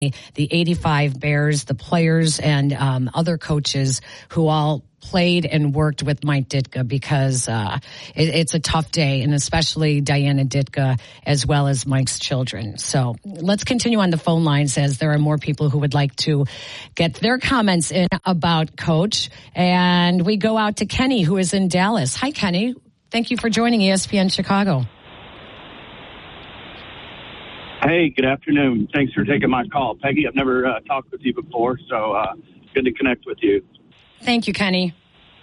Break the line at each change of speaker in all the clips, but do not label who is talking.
the 85 Bears, the players, and other coaches who all played and worked with Mike Ditka, because it's a tough day, and especially Diana Ditka as well as Mike's children. So let's continue on the phone lines, as there are more people who would like to get their comments in about Coach. And we go out to Kenny, who is in Dallas. Hi, Kenny. Thank you for joining ESPN Chicago.
Hey, good afternoon. Thanks for taking my call. Peggy, I've never talked with you before, so good to connect with you.
Thank you, Kenny.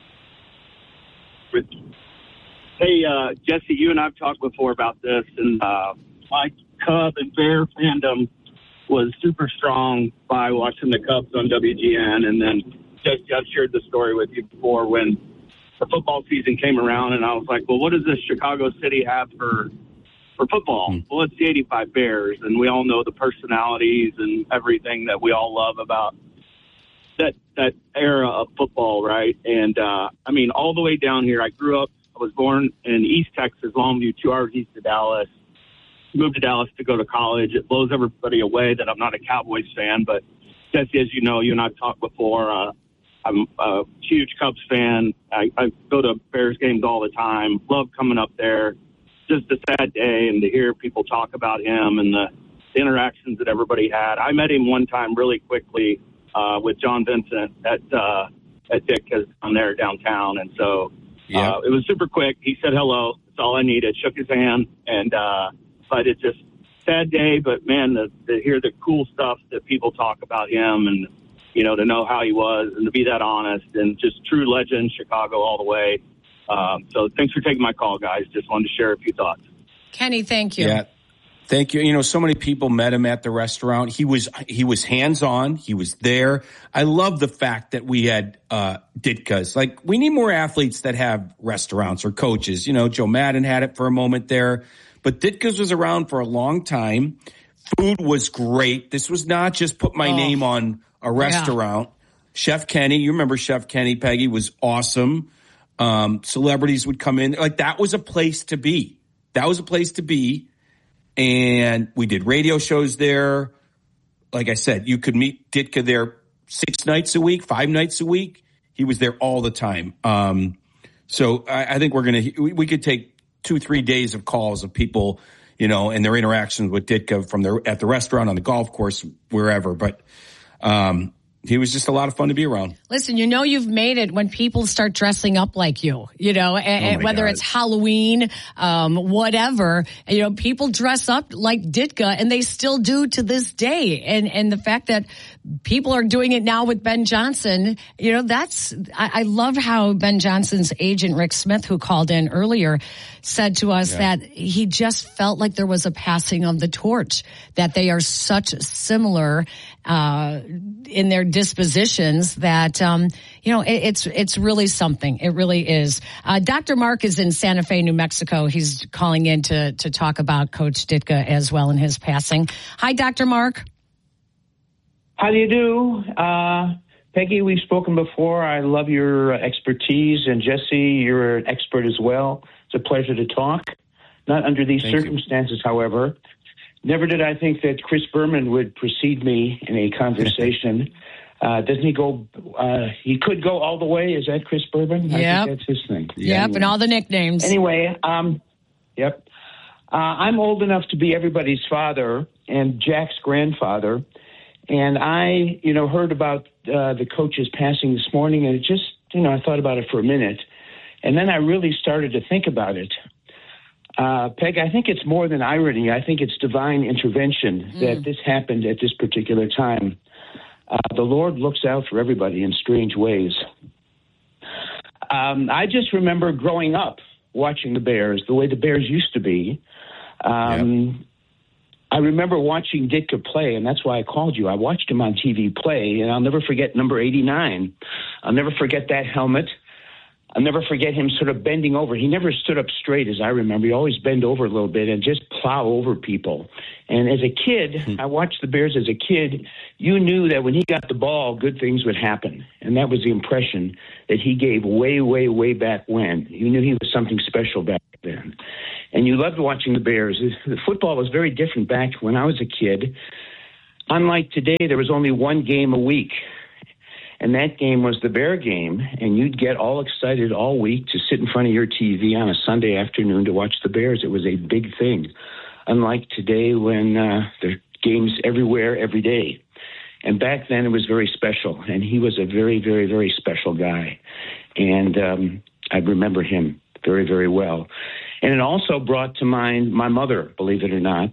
Hey, Jesse, you and I have talked before about this, and my Cub and Bear fandom was super strong by watching the Cubs on WGN, and then Jesse, I've shared the story with you before when the football season came around, and I was like, well, what does this Chicago City have for football? Well, it's the 85 Bears, and we all know the personalities and everything that we all love about that era of football, right? And, I mean, all the way down here, I was born in East Texas, Longview, 2 hours east of Dallas. Moved to Dallas to go to college. It blows everybody away that I'm not a Cowboys fan, but Jesse, as you know, you and I've talked before, I'm a huge Cubs fan. I go to Bears games all the time. Love coming up there. Just a sad day, and to hear people talk about him and the interactions that everybody had. I met him one time really quickly with John Vincent at Ditka's on there downtown, and so it was super quick. He said hello. That's all I needed. Shook his hand, and but it's just sad day. But man, to hear the cool stuff that people talk about him, and to know how he was, and to be that honest, and just true legend, Chicago all the way. So thanks for taking my call, guys. Just wanted to share a few thoughts.
Kenny, thank you.
Yeah, thank you. So many people met him at the restaurant. He was hands-on. He was there. I love the fact that we had Ditka's. Like, we need more athletes that have restaurants or coaches. Joe Madden had it for a moment there. But Ditka's was around for a long time. Food was great. This was not just put my name on a restaurant. Yeah. Chef Kenny, you remember Chef Kenny, Peggy, was awesome. Celebrities would come in. Like, that was a place to be. And we did radio shows there. Like I said, you could meet Ditka there 6 nights a week, 5 nights a week. He was there all the time. So I think we could take 2-3 days of calls of people, and their interactions with Ditka at the restaurant, on the golf course, wherever. But, he was just a lot of fun to be around.
Listen, you've made it when people start dressing up like you, and whether it's Halloween, whatever, people dress up like Ditka, and they still do to this day. And the fact that people are doing it now with Ben Johnson, I love how Ben Johnson's agent, Rick Smith, who called in earlier, said to us that he just felt like there was a passing of the torch, that they are such similar in their dispositions that, it's really something. It really is. Dr. Mark is in Santa Fe, New Mexico. He's calling in to talk about Coach Ditka as well in his passing. Hi, Dr. Mark.
How do you do? Peggy, we've spoken before. I love your expertise. And Jesse, you're an expert as well. It's a pleasure to talk. Not under these circumstances, however. Never did I think that Chris Berman would precede me in a conversation. Doesn't he go? He could go all the way. Is that Chris Berman?
Yep.
I think that's his thing.
Yep, and all the nicknames.
Anyway, yep. I'm old enough to be everybody's father and Jack's grandfather. And I, heard about the coach's passing this morning, and it just, I thought about it for a minute. And then I really started to think about it. Peg, I think it's more than irony. I think it's divine intervention that this happened at this particular time. The Lord looks out for everybody in strange ways. I just remember growing up watching the Bears, the way the Bears used to be. I remember watching Ditka play, and that's why I called you. I watched him on TV play, and I'll never forget number 89. I'll never forget that helmet. I'll never forget him sort of bending over. He never stood up straight, as I remember. He always bend over a little bit and just plow over people. And as a kid, I watched the Bears as a kid. You knew that when he got the ball, good things would happen. And that was the impression that he gave way, way, way back when. You knew he was something special back then. And you loved watching the Bears. The football was very different back when I was a kid. unlike today, there was only one game a week. And that game was the Bear game, and you'd get all excited all week to sit in front of your TV on a Sunday afternoon to watch the Bears. It was a big thing, unlike today when there are games everywhere, every day. And back then it was very special, and he was a very, very, very special guy. And I remember him very, very well. And it also brought to mind my mother, believe it or not.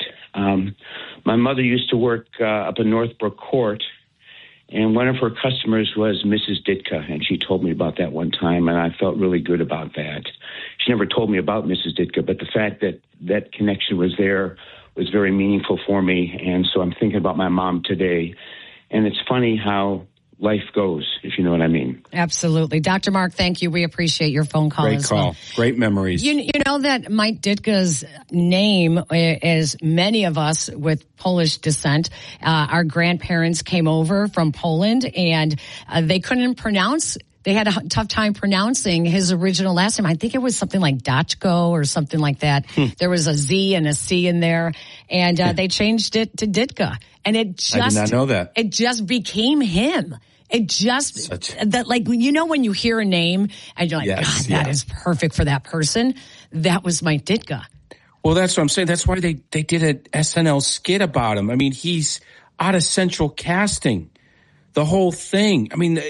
My mother used to work up in Northbrook Court, and one of her customers was Mrs. Ditka, and she told me about that one time, and I felt really good about that. She never told me about Mrs. Ditka, but the fact that that connection was there was very meaningful for me, and so I'm thinking about my mom today. And it's funny how life goes, if you know what I mean.
Absolutely. Dr. Mark, thank you. We appreciate your phone call.
Great call. Well. Great memories.
You know that Mike Ditka's name, as many of us with Polish descent, our grandparents came over from Poland, and they couldn't pronounce. They had a tough time pronouncing his original last name. I think it was something like Dachko or something like that. There was a Z and a C in there, and they changed it to Ditka. And it just,
I did not know that.
It just became him. It just, that, like, you know, when you hear a name and you're like, yes, God, that is perfect for that person. That was Mike Ditka.
Well, that's what I'm saying. That's why they did an SNL skit about him. I mean, he's out of central casting. The whole thing. I mean,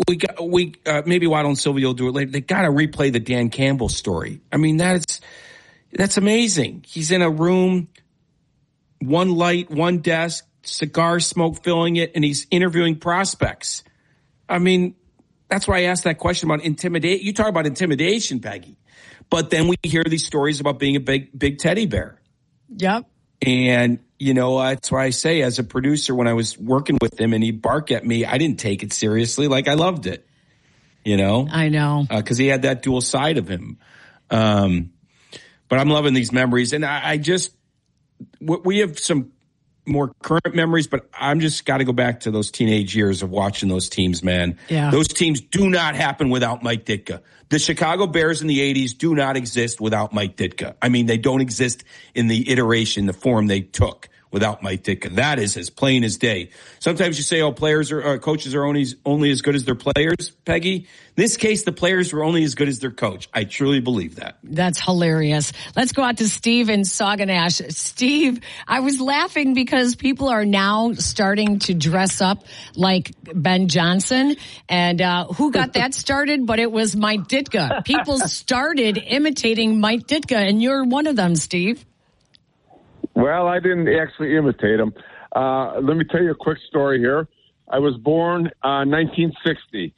maybe Waddle and Sylvia will do it later. They got to replay the Dan Campbell story. I mean, that's amazing. He's in a room, one light, one desk, cigar smoke filling it, and he's interviewing prospects. I mean, that's why I asked that question about intimidation. You talk about intimidation, Peggy, but then we hear these stories about being a big teddy bear.
Yep.
And, you know, that's why I say, as a producer, when I was working with him and he'd bark at me, I didn't take it seriously. Like, I loved it, you know?
I know.
Because he had that dual side of him. But I'm loving these memories. And we have some more current memories, but I'm just got to go back to those teenage years of watching those teams, man.
Yeah.
Those teams do not happen without Mike Ditka. The Chicago Bears in the 80s do not exist without Mike Ditka. I mean, they don't exist in the iteration, the form they took without Mike Ditka. That is as plain as day. Sometimes you say, coaches are only as good as their players, Peggy. In this case, the players were only as good as their coach. I truly believe that.
That's hilarious. Let's go out to Steve in Sauganash. Steve, I was laughing because people are now starting to dress up like Ben Johnson. And who got that started? But it was Mike Ditka. People started imitating Mike Ditka, and you're one of them, Steve.
Well, I didn't actually imitate him. Let me tell you a quick story here. I was born 1960.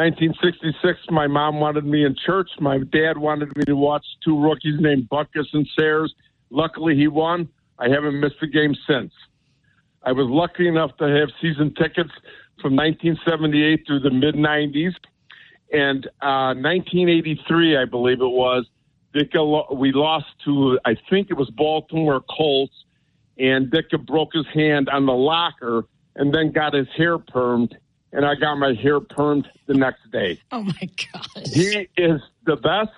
1966, my mom wanted me in church. My dad wanted me to watch two rookies named Butkus and Sayers. Luckily, he won. I haven't missed a game since. I was lucky enough to have season tickets from 1978 through the mid-90s. And 1983, I believe it was, we lost to, I think it was Baltimore Colts, and Ditka broke his hand on the locker and then got his hair permed, and I got my hair permed the next day.
Oh, my gosh.
He is the best.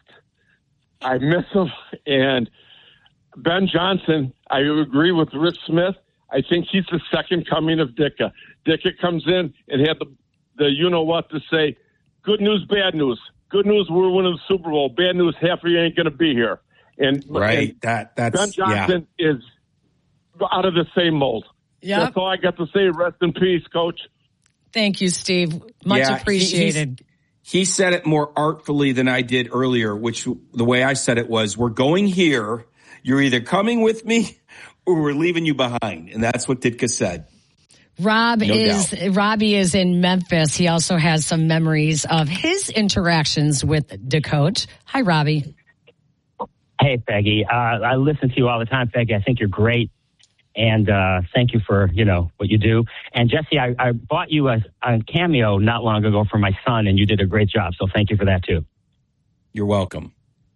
I miss him. And Ben Johnson, I agree with Rich Smith. I think he's the second coming of Ditka. Ditka comes in and had the you-know-what to say, good news, bad news. Good news, we're winning the Super Bowl. Bad news, half of you ain't going to be here. And
right,
and that's Ben Johnson is out of the same mold.
Yep.
That's all I got to say. Rest in peace, Coach.
Thank you, Steve. Much appreciated.
He said it more artfully than I did earlier, which the way I said it was, we're going here. You're either coming with me or we're leaving you behind. And that's what Ditka said.
Robbie is in Memphis. He also has some memories of his interactions with the coach. Hi, Robbie.
Hey, Peggy. I listen to you all the time, Peggy. I think you're great. And thank you for, what you do. And Jesse, I bought you a Cameo not long ago for my son, and you did a great job. So thank you for that, too.
You're welcome.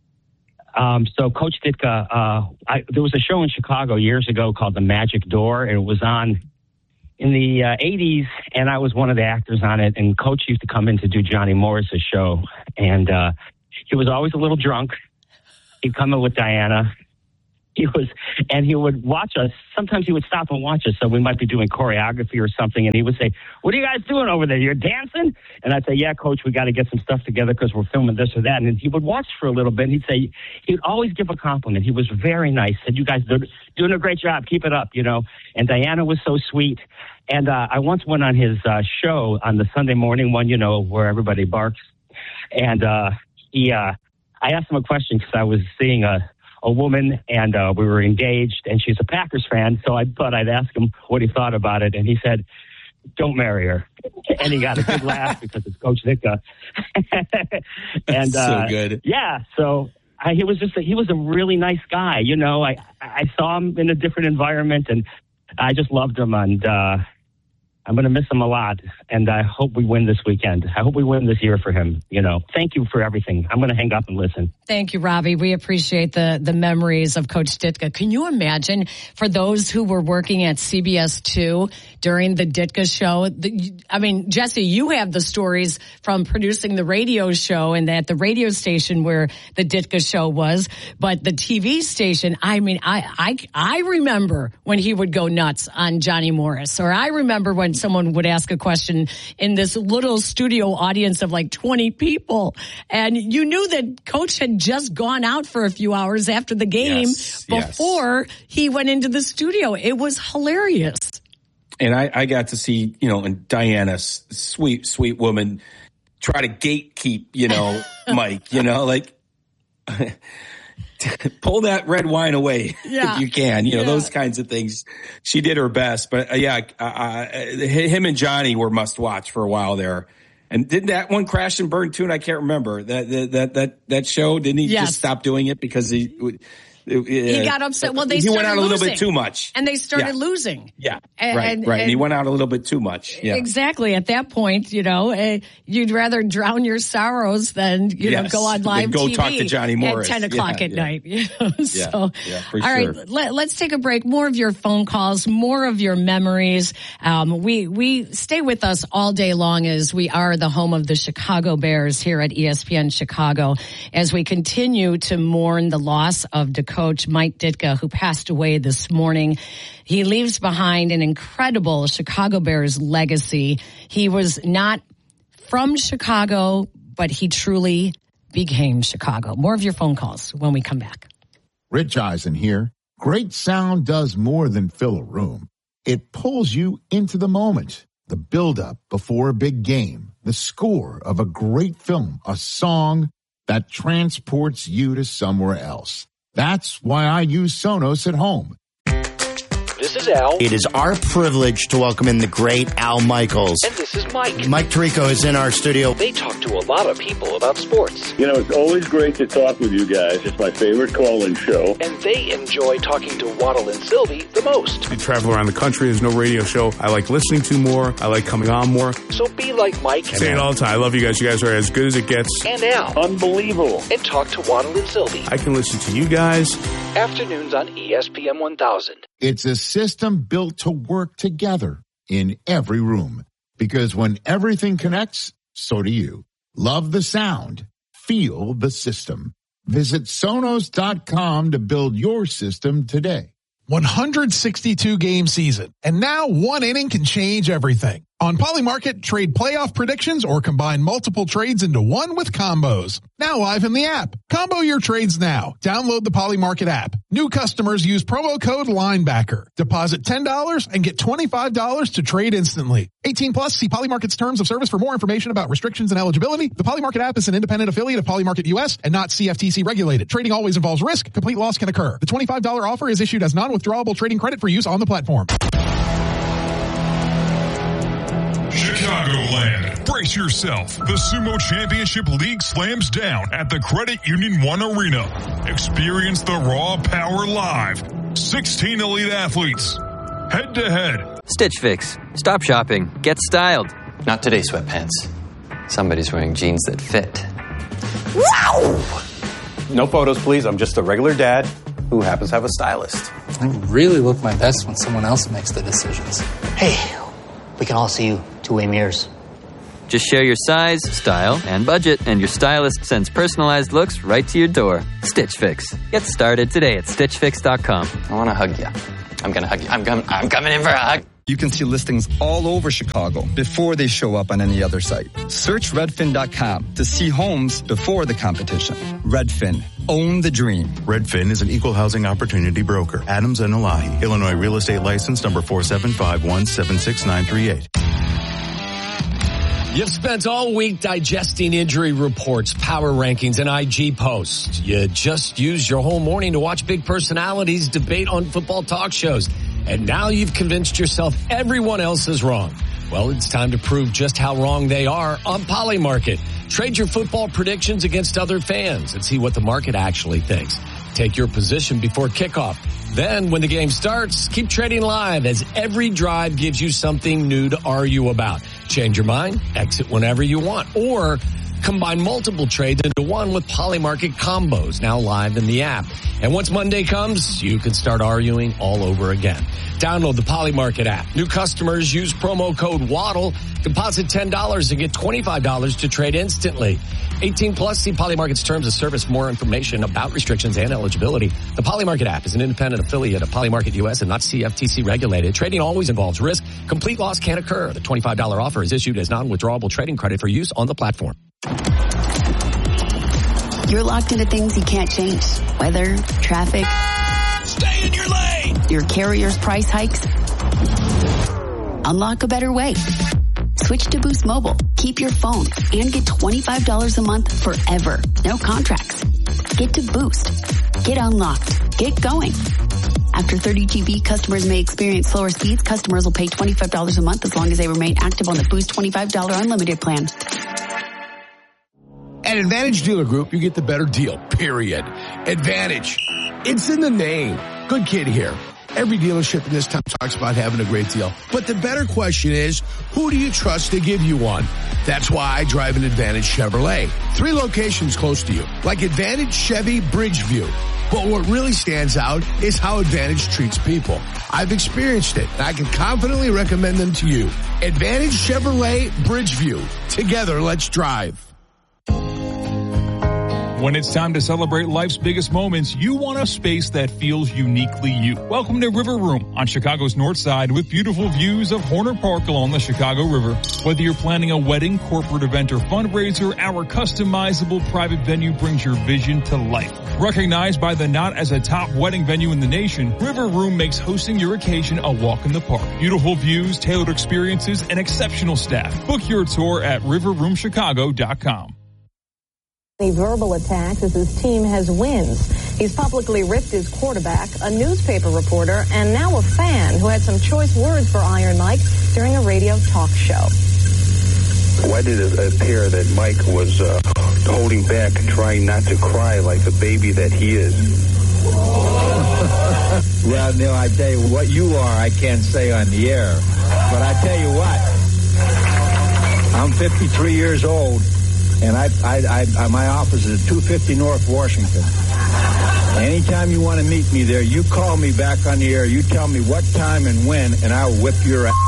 So Coach Ditka, there was a show in Chicago years ago called The Magic Door, and it was on in the 80s, and I was one of the actors on it, and Coach used to come in to do Johnny Morris's show, and he was always a little drunk. He'd come in with Diana, He would watch us. Sometimes he would stop and watch us. So we might be doing choreography or something. And he would say, "What are you guys doing over there? You're dancing?" And I'd say, "Yeah, coach, we got to get some stuff together because we're filming this or that." And he would watch for a little bit. And he would always give a compliment. He was very nice. Said, "You guys are doing a great job. Keep it up," And Diana was so sweet. And I once went on his show on the Sunday morning one, where everybody barks. And I asked him a question because I was seeing a woman, and we were engaged, and she's a Packers fan, so I thought I'd ask him what he thought about it, and he said, "Don't marry her." And he got a big laugh because it's Coach Ditka. And
so good.
Yeah, so he was a really nice guy. I saw him in a different environment, and I just loved him, and I'm going to miss him a lot, and I hope we win this weekend. I hope we win this year for him. Thank you for everything. I'm going to hang up and listen.
Thank you, Robbie. We appreciate the memories of Coach Ditka. Can you imagine for those who were working at CBS 2 during the Ditka show? Jesse, you have the stories from producing the radio show and at the radio station where the Ditka show was, but the TV station, I remember when he would go nuts on Johnny Morris, or I remember when someone would ask a question in this little studio audience of like 20 people. And you knew that Coach had just gone out for a few hours after the game before he went into the studio. It was hilarious.
And I got to see, and Diana, sweet, sweet woman, try to gatekeep, Mike, pull that red wine away if you can, those kinds of things. She did her best, but him and Johnny were must watch for a while there. And didn't that one crash and burn too? And I can't remember that show. Didn't he just stop doing it because he got upset? Well, he went out a little bit too much, and they started losing. Yeah, right. And he went out a little bit too much. Yeah.
Exactly. At that point, you'd rather drown your sorrows than go on live TV
talk to Johnny Morris
at 10 o'clock at night.
So,
all right, let's take a break. More of your phone calls, more of your memories. We stay with us all day long as we are the home of the Chicago Bears here at ESPN Chicago as we continue to mourn the loss of coach Mike Ditka, who passed away this morning. He leaves behind an incredible Chicago Bears legacy. He was not from Chicago, but he truly became Chicago. More of your phone calls when we come back.
Rich Eisen here. Great sound does more than fill a room. It pulls you into the moment. The build-up before a big game, the score of a great film, a song that transports you to somewhere else. That's why I use Sonos at home.
This is Al.
It is our privilege to welcome in the great Al Michaels.
And this is Mike.
Mike Tirico is in our studio.
They talk to a lot of people about sports.
It's always great to talk with you guys. It's my favorite call-in show.
And they enjoy talking to Waddle and Sylvie the most.
I travel around the country. There's no radio show I like listening to more. I like coming on more.
So be like Mike.
I say it all the time. I love you guys. You guys are as good as it gets.
And Al.
Unbelievable.
And talk to Waddle and Sylvie.
I can listen to you guys.
Afternoons on ESPN 1000.
It's a system built to work together in every room. Because when everything connects, so do you. Love the sound. Feel the system. Visit Sonos.com to build your system today.
162 game season. And now one inning can change everything. On Polymarket, trade playoff predictions or combine multiple trades into one with combos. Now live in the app. Combo your trades now. Download the Polymarket app. New customers use promo code LINEBACKER. Deposit $10 and get $25 to trade instantly. 18 plus, see Polymarket's terms of service for more information about restrictions and eligibility. The Polymarket app is an independent affiliate of Polymarket US and not CFTC regulated. Trading always involves risk. Complete loss can occur. The $25 offer is issued as non-withdrawable trading credit for use on the platform.
Chicagoland, brace yourself. The Sumo Championship League slams down at the Credit Union One Arena. Experience the raw power live. 16 elite athletes, head to head.
Stitch Fix. Stop shopping. Get styled.
Not today, sweatpants. Somebody's wearing jeans that fit.
Wow! No photos, please. I'm just a regular dad who happens to have a stylist.
I really look my best when someone else makes the decisions.
Hey, we can all see you two-way mirrors.
Just share your size, style, and budget, and your stylist sends personalized looks right to your door. Stitch Fix. Get started today at StitchFix.com.
I want to hug you. I'm going to hug you. I'm coming in for a hug.
You can see listings all over Chicago before they show up on any other site. Search Redfin.com to see homes before the competition. Redfin. Own the dream.
Redfin is an equal housing opportunity broker. Adams and Elahi. Illinois Real Estate License number 475176938.
You've spent all week digesting injury reports, power rankings, and IG posts. You just used your whole morning to watch big personalities debate on football talk shows. And now you've convinced yourself everyone else is wrong. Well, it's time to prove just how wrong they are on Polymarket. Trade your football predictions against other fans and see what the market actually thinks. Take your position before kickoff. Then, when the game starts, keep trading live as every drive gives you something new to argue about. Change your mind, exit whenever you want, or combine multiple trades into one with Polymarket combos, now live in the app. And once Monday comes, you can start arguing all over again. Download the Polymarket app. New customers use promo code WADDLE. Deposit $10 and get $25 to trade instantly. 18 plus, see Polymarket's terms of service for more information about restrictions and eligibility. The Polymarket app is an independent affiliate of Polymarket US and not CFTC regulated. Trading always involves risk. Complete loss can occur. The $25 offer is issued as non-withdrawable trading credit for use on the platform.
You're locked into things you can't change. Weather, traffic.
Stay in your lane!
Your carrier's price hikes. Unlock a better way. Switch to Boost Mobile. Keep your phone and get $25 a month forever. No contracts. Get to Boost. Get unlocked. Get going. After 30 GB, customers may experience slower speeds. Customers will pay $25 a month as long as they remain active on the Boost $25 unlimited plan.
At Advantage Dealer Group, you get the better deal, period. Advantage. It's in the name. Good kid here. Every dealership in this town talks about having a great deal. But the better question is, who do you trust to give you one? That's why I drive an Advantage Chevrolet. 3 locations close to you, like Advantage Chevy Bridgeview. But what really stands out is how Advantage treats people. I've experienced it, and I can confidently recommend them to you. Advantage Chevrolet Bridgeview. Together, let's drive.
When it's time to celebrate life's biggest moments, you want a space that feels uniquely you. Welcome to River Room on Chicago's North Side with beautiful views of Horner Park along the Chicago River. Whether you're planning a wedding, corporate event, or fundraiser, our customizable private venue brings your vision to life. Recognized by the Knot as a top wedding venue in the nation, River Room makes hosting your occasion a walk in the park. Beautiful views, tailored experiences, and exceptional staff. Book your tour at riverroomchicago.com.
Verbal attacks as his team has wins. He's publicly ripped his quarterback, a newspaper reporter, and now a fan who had some choice words for Iron Mike during a radio talk show.
Why did it appear that Mike was holding back and trying not to cry like the baby that he is?
Well, Neil, I tell you, what you are, I can't say on the air. But I tell you what, I'm 53 years old. And my office is at 250 North Washington. Anytime you want to meet me there, you call me back on the air. You tell me what time and when, and I'll whip your ass.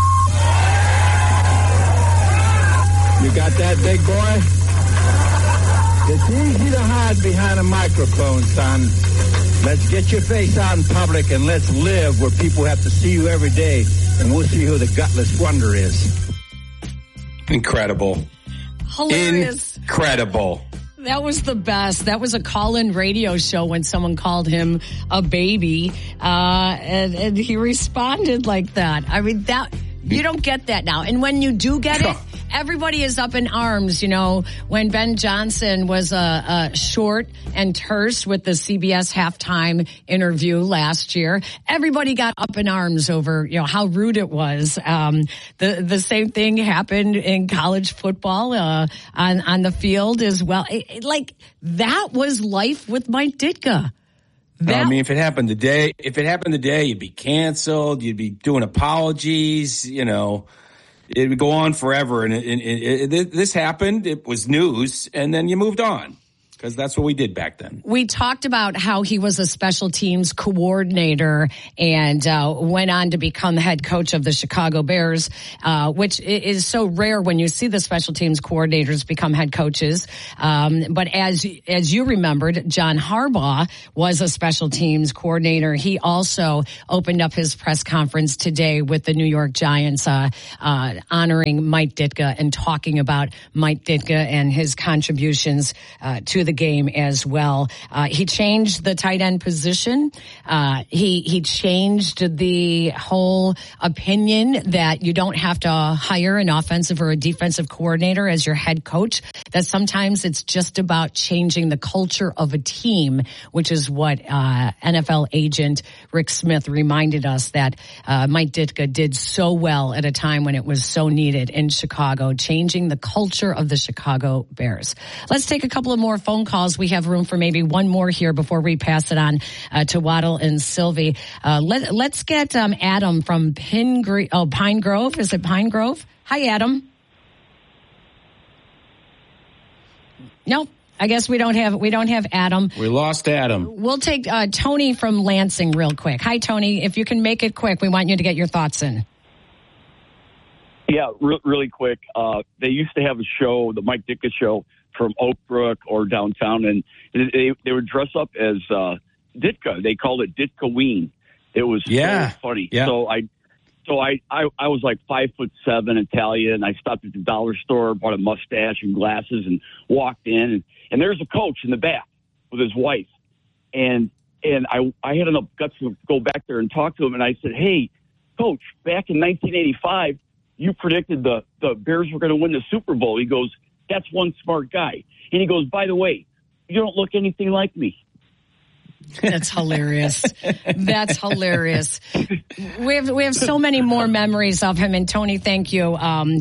You got that, big boy? It's easy to hide behind a microphone, son. Let's get your face out in public and let's live where people have to see you every day, and we'll see who the gutless wonder is.
Incredible.
Hilarious.
Incredible.
That was the best. That was a call-in radio show when someone called him a baby, and he responded like that. I mean, that you don't get that now. And when you do get it, everybody is up in arms. You know, when Ben Johnson was short and terse with the CBS halftime interview last year, everybody got up in arms over, you know, how rude it was. The same thing happened in college football on the field as well. That was life with Mike Ditka.
I mean, if it happened today, you'd be canceled. You'd be doing apologies. You know, it would go on forever. And this happened. It was news, and then you moved on. Because that's what we did back then.
We talked about how he was a special teams coordinator and went on to become the head coach of the Chicago Bears, which is so rare when you see the special teams coordinators become head coaches. But as you remembered, John Harbaugh was a special teams coordinator. He also opened up his press conference today with the New York Giants, honoring Mike Ditka and talking about Mike Ditka and his contributions to the game as well. He changed the tight end position. He changed the whole opinion that you don't have to hire an offensive or a defensive coordinator as your head coach, that sometimes it's just about changing the culture of a team, which is what NFL agent Rick Smith reminded us that Mike Ditka did so well at a time when it was so needed in Chicago, changing the culture of the Chicago Bears. Let's take a couple of more phone calls. We have room for maybe one more here before we pass it on to Waddle and Sylvie. Let's get Adam from Pine Grove. Is it Pine Grove? Hi, Adam. Nope. I guess we don't have Adam.
We lost Adam.
We'll take Tony from Lansing real quick. Hi, Tony. If you can make it quick, we want you to get your thoughts in.
Yeah, really quick. They used to have a show, the Mike Ditka Show, from Oak Brook or downtown, and they would dress up as Ditka. They called it Ditka-ween. It was so funny. Yeah. So I was like 5'7", Italian. I stopped at the dollar store, bought a mustache and glasses, and walked in, and there's a coach in the back with his wife, and I had enough guts to go back there and talk to him, and I said, "Hey, Coach, back in 1985, you predicted the Bears were going to win the Super Bowl." He goes, "That's one smart guy." And he goes, "By the way, you don't look anything like me."
That's hilarious. That's hilarious. We have so many more memories of him. And Tony, thank you.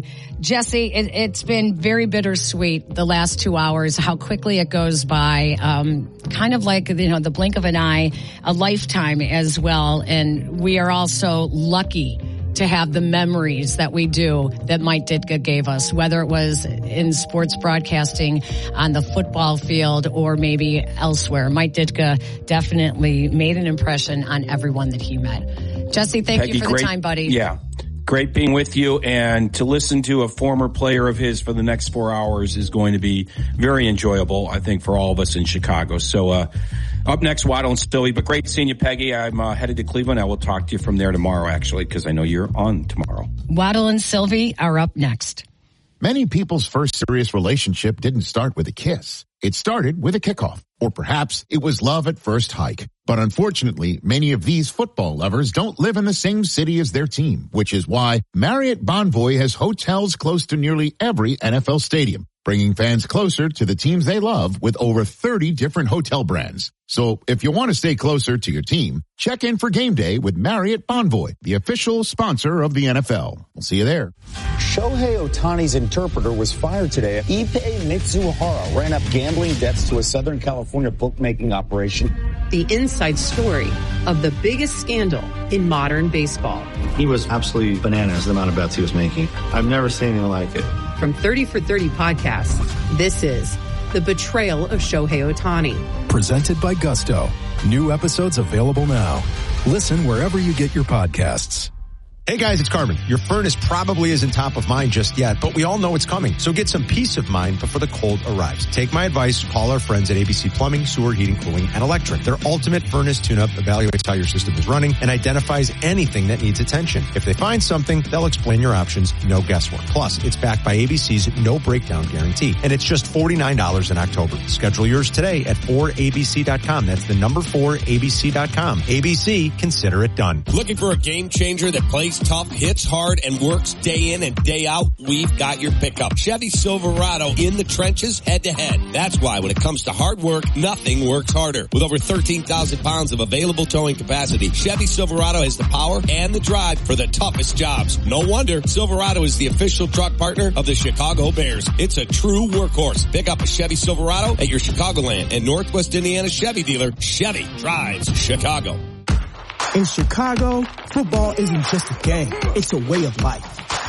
Jesse, it's been very bittersweet the last 2 hours, how quickly it goes by. Kind of like, the blink of an eye, a lifetime as well. And we are also lucky to have the memories that we do that Mike Ditka gave us, whether it was in sports broadcasting on the football field or maybe elsewhere. Mike Ditka definitely made an impression on everyone that he met. Jesse, thank you for the time, buddy.
Yeah. Great being with you, and to listen to a former player of his for the next 4 hours is going to be very enjoyable, I think, for all of us in Chicago. So, up next, Waddle and Sylvie, but great seeing you, Peggy. I'm headed to Cleveland. I will talk to you from there tomorrow, actually, because I know you're on tomorrow.
Waddle and Sylvie are up next.
Many people's first serious relationship didn't start with a kiss. It started with a kickoff, or perhaps it was love at first hike. But unfortunately, many of these football lovers don't live in the same city as their team, which is why Marriott Bonvoy has hotels close to nearly every NFL stadium, bringing fans closer to the teams they love with over 30 different hotel brands. So if you want to stay closer to your team, check in for game day with Marriott Bonvoy, the official sponsor of the NFL. We'll see you there.
Shohei Ohtani's interpreter was fired today. Ippei Mitsuhara ran up gambling debts to a Southern California bookmaking operation.
The inside story of the biggest scandal in modern baseball.
He was absolutely bananas, the amount of bets he was making. I've never seen anything like it.
From 30 for 30 podcasts, this is The Betrayal of Shohei Ohtani.
Presented by Gusto. New episodes available now. Listen wherever you get your podcasts.
Hey guys, it's Carmen. Your furnace probably isn't top of mind just yet, but we all know it's coming. So get some peace of mind before the cold arrives. Take my advice, call our friends at ABC Plumbing, Sewer, Heating, Cooling, and Electric. Their ultimate furnace tune-up evaluates how your system is running and identifies anything that needs attention. If they find something, they'll explain your options, no guesswork. Plus, it's backed by ABC's no breakdown guarantee, and it's just $49 in October. Schedule yours today at 4abc.com. That's the number 4abc.com. ABC, consider it done.
Looking for a game changer that plays tough, hits hard, and works day in and day out? We've got your pickup. Chevy Silverado in the trenches, head-to-head. That's why when it comes to hard work, nothing works harder. With over 13,000 pounds of available towing capacity, Chevy Silverado has the power and the drive for the toughest jobs. No wonder Silverado is the official truck partner of the Chicago Bears. It's a true workhorse. Pick up a Chevy Silverado at your Chicagoland and Northwest Indiana Chevy dealer. Chevy drives Chicago.
In Chicago, football isn't just a game, it's a way of life.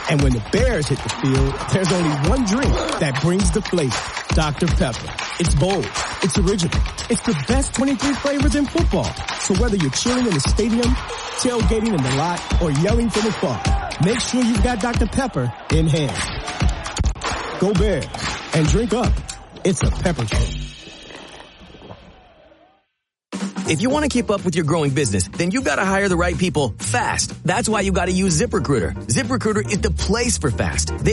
And when the Bears hit the field, there's only one drink that brings the flavor. Dr. Pepper. It's bold. It's original. It's the best 23 flavors in football. So whether you're cheering in the stadium, tailgating in the lot, or yelling from afar, make sure you've got Dr. Pepper in hand. Go Bears. And drink up. It's a pepper drink.
If you want to keep up with your growing business, then you got to hire the right people fast. That's why you got to use ZipRecruiter. ZipRecruiter is the place for fast. They